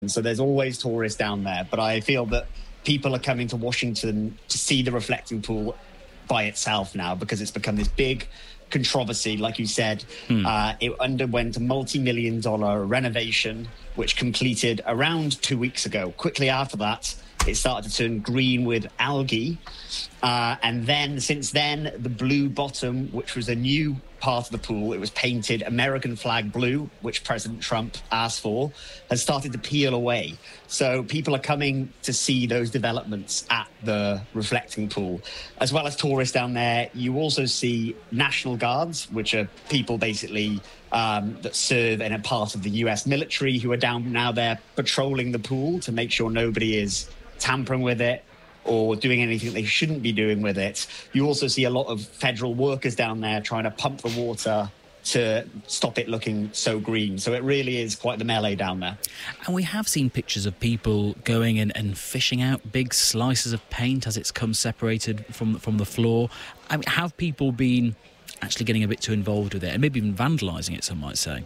So there's always tourists down there. But I feel that people are coming to Washington to see the reflecting pool by itself now, because it's become this big controversy. Like you said, it underwent a multi-million-dollar renovation, which completed around 2 weeks ago. Quickly after that, it started to turn green with algae. And then, since then, the blue bottom, which was a new part of the pool, it was painted American flag blue, which President Trump asked for, has started to peel away. So people are coming to see those developments at the reflecting pool. As well as tourists down there, you also see National Guards, which are people basically that serve in a part of the US military, who are down now there patrolling the pool to make sure nobody is tampering with it or doing anything they shouldn't be doing with it. You also see a lot of federal workers down there trying to pump the water to stop it looking so green. So it really is quite the melee down there. And we have seen pictures of people going and fishing out big slices of paint as it's come separated from the floor. I mean, have people been actually getting a bit too involved with it and maybe even vandalising it, some might say?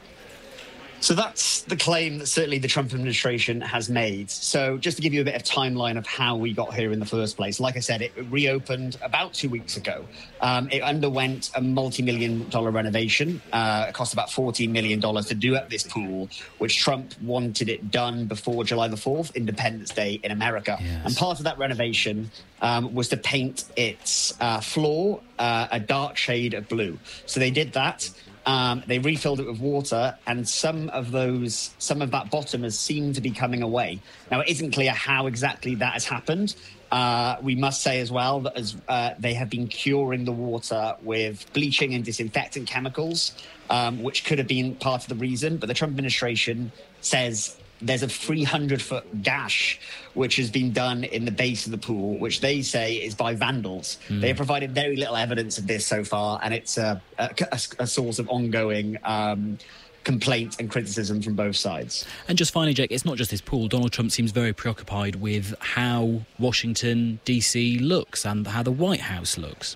So that's the claim that certainly the Trump administration has made. So just to give you a bit of timeline of how we got here in the first place, like I said, it reopened about 2 weeks ago. It underwent a multi-million-dollar renovation. It cost about $14 million to do up this pool, which Trump wanted it done before July the 4th, Independence Day in America. Yes. And part of that renovation was to paint its floor a dark shade of blue. So they did that. They refilled it with water, and some of that bottom has seemed to be coming away. Now, it isn't clear how exactly that has happened. We must say as well that they have been curing the water with bleaching and disinfectant chemicals, which could have been part of the reason. But the Trump administration says there's a 300-foot gash which has been done in the base of the pool, which they say is by vandals. They have provided very little evidence of this so far, and it's a source of ongoing complaint and criticism from both sides. And just finally, Jake, it's not just this pool. Donald Trump seems very preoccupied with how Washington, D.C. looks and how the White House looks.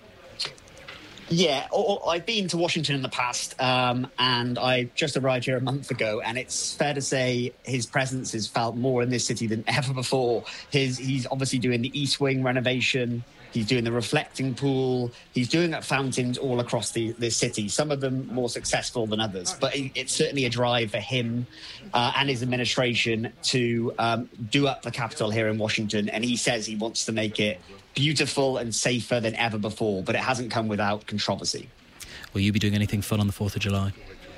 Yeah, I've been to Washington in the past, and I just arrived here a month ago, and it's fair to say his presence is felt more in this city than ever before. He's obviously doing the East Wing renovation. He's doing the reflecting pool. He's doing fountains all across the city, some of them more successful than others. But it's certainly a drive for him and his administration to do up the Capitol here in Washington. And he says he wants to make it beautiful and safer than ever before, but it hasn't come without controversy. Will you be doing anything fun on the 4th of July?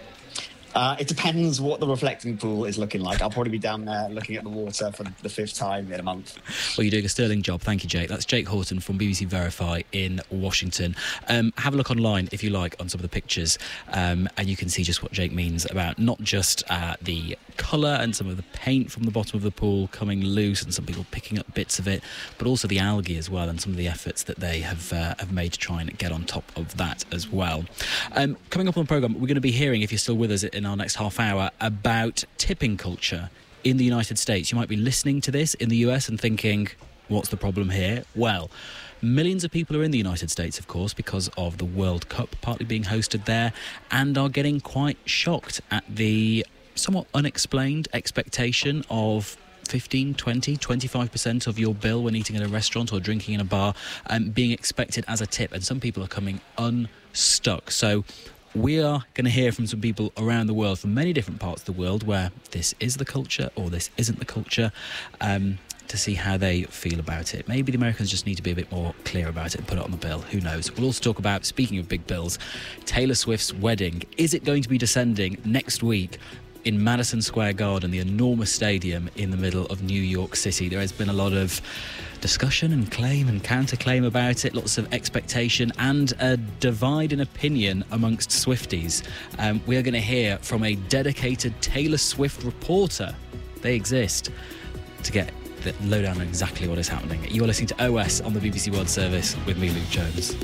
It depends what the reflecting pool is looking like. I'll probably be down there looking at the water for the 5th time in a month. Well, you're doing a sterling job. Thank you, Jake. That's Jake Horton from BBC Verify in Washington. Have a look online, if you like, on some of the pictures, and you can see just what Jake means about not just the colour and some of the paint from the bottom of the pool coming loose and some people picking up bits of it, but also the algae as well and some of the efforts that they have made to try and get on top of that as well. Coming up on the programme, we're going to be hearing, if you're still with us in our next half hour, about tipping culture in the United States. You might be listening to this in the US and thinking, what's the problem here? Well, millions of people are in the United States, of course, because of the World Cup partly being hosted there, and are getting quite shocked at the somewhat unexplained expectation of 15, 20, 25% of your bill when eating at a restaurant or drinking in a bar being expected as a tip. And some people are coming unstuck. So we are going to hear from some people around the world, from many different parts of the world, where this is the culture or this isn't the culture, to see how they feel about it. Maybe the Americans just need to be a bit more clear about it and put it on the bill. Who knows? We'll also talk about, speaking of big bills, Taylor Swift's wedding. Is it going to be descending next week in Madison Square Garden, the enormous stadium in the middle of New York City? There has been a lot of discussion and claim and counterclaim about it, lots of expectation and a divide in opinion amongst Swifties. We are going to hear from a dedicated Taylor Swift reporter. They exist, to get the lowdown on exactly what is happening. You're listening to OS on the BBC World Service with me, Luke Jones.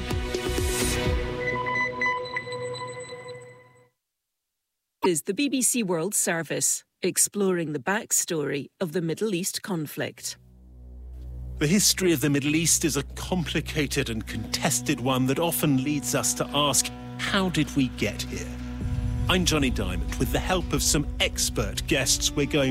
Is the BBC World Service, exploring the backstory of the Middle East conflict. The history of the Middle East is a complicated and contested one that often leads us to ask, how did we get here? I'm Johnny Diamond. With the help of some expert guests, we're going